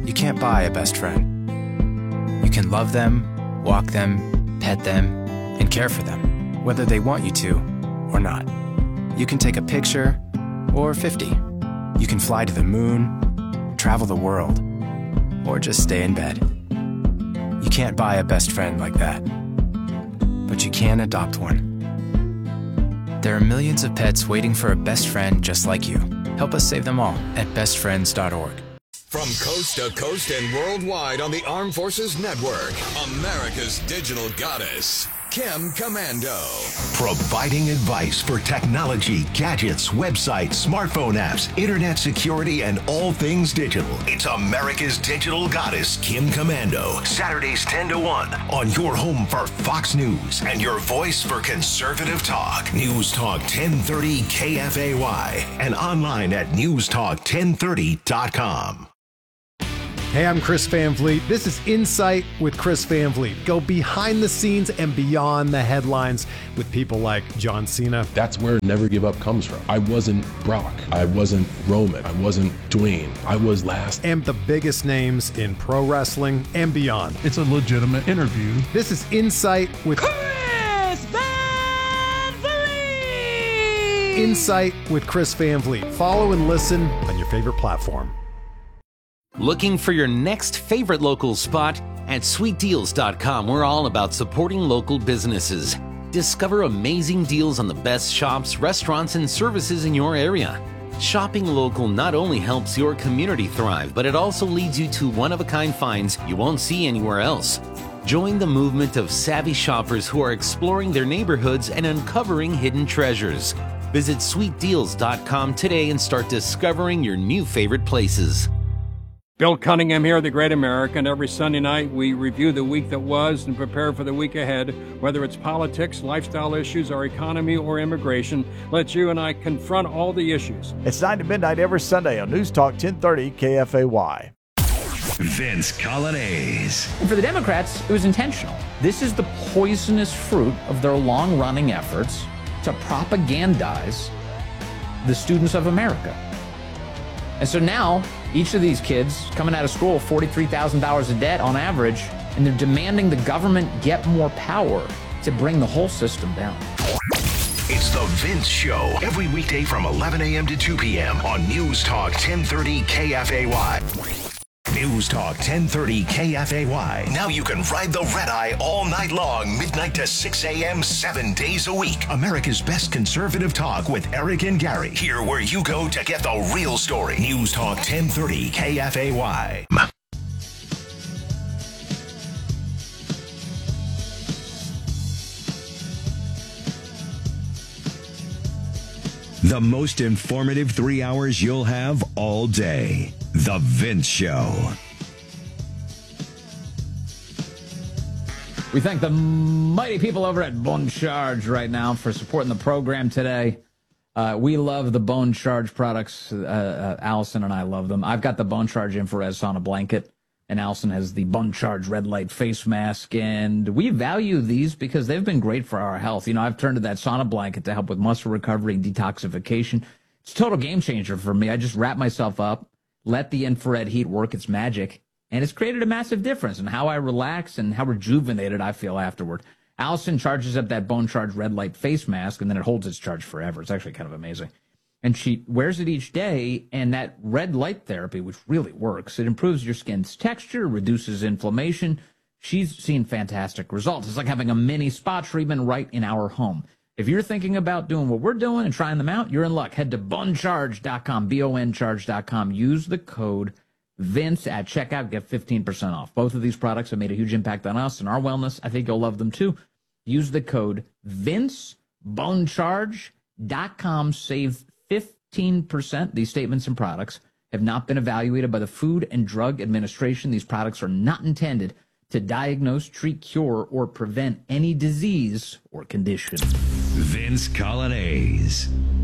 You can't buy a best friend. You can love them, walk them, pet them, and care for them, whether they want you to or not. You can take a picture or 50. You can fly to the moon, travel the world, or just stay in bed. You can't buy a best friend like that, but you can adopt one. There are millions of pets waiting for a best friend just like you. Help us save them all at bestfriends.org. From coast to coast and worldwide on the Armed Forces Network, America's digital goddess, Kim Komando. Providing advice for technology, gadgets, websites, smartphone apps, internet security, and all things digital. It's America's digital goddess, Kim Komando. Saturdays 10 to 1 on your home for Fox News and your voice for conservative talk. News Talk 1030 KFAY and online at newstalk1030.com. Hey, I'm Chris Van Vliet. This is Insight with Chris Van Vliet. Go behind the scenes and beyond the headlines with people like John Cena. That's where Never Give Up comes from. I wasn't Brock. I wasn't Roman. I wasn't Dwayne. I was last. And the biggest names in pro wrestling and beyond. It's a legitimate interview. This is Insight with Chris Van Vliet. Insight with Chris Van Vliet. Follow and listen on your favorite platform. Looking for your next favorite local spot? At sweetdeals.com, we're all about supporting local businesses. Discover amazing deals on the best shops, restaurants, and services in your area. Shopping local not only helps your community thrive, but it also leads you to one-of-a-kind finds you won't see anywhere else. Join the movement of savvy shoppers who are exploring their neighborhoods and uncovering hidden treasures. Visit sweetdeals.com today and start discovering your new favorite places. Bill Cunningham here, The Great American. Every Sunday night, we review the week that was and prepare for the week ahead. Whether it's politics, lifestyle issues, our economy, or immigration, let you and I confront all the issues. It's 9 to midnight every Sunday on News Talk 1030 KFAY. Vince Coglianese. And for the Democrats, it was intentional. This is the poisonous fruit of their long-running efforts to propagandize the students of America. And so now, each of these kids coming out of school, $43,000 of debt on average, and they're demanding the government get more power to bring the whole system down. It's the Vince Show, every weekday from 11 a.m. to 2 p.m. on News Talk 1030 KFAY. News Talk 1030 KFAY. Now you can ride the red eye all night long, midnight to 6 a.m., 7 days a week. America's best conservative talk with Eric and Gary. Here where you go to get the real story. News Talk 1030 KFAY. The most informative 3 hours you'll have all day. The Vince Show. We thank the mighty people over at Bone Charge right now for supporting the program today. We love the Bone Charge products. Allison and I love them. I've got the Bone Charge infrared sauna blanket, and Allison has the Bone Charge red light face mask. And we value these because they've been great for our health. You know, I've turned to that sauna blanket to help with muscle recovery and detoxification. It's a total game changer for me. I just wrap myself up, let the infrared heat work its magic, and it's created a massive difference in how I relax and how rejuvenated I feel afterward. Allison charges up that Bone Charge red light face mask, and then it holds its charge forever. It's actually kind of amazing. And she wears it each day, and that red light therapy, which really works, it improves your skin's texture, reduces inflammation. She's seen fantastic results. It's like having a mini spa treatment right in our home. If you're thinking about doing what we're doing and trying them out, you're in luck. Head to bonecharge.com, boncharge.com. Use the code Vince at checkout. Get 15% off. Both of these products have made a huge impact on us and our wellness. I think you'll love them too. Use the code Vince, bonecharge.com. Save 15%. These statements and products have not been evaluated by the Food and Drug Administration. These products are not intended to diagnose, treat, cure, or prevent any disease or condition. Vince Coglianese.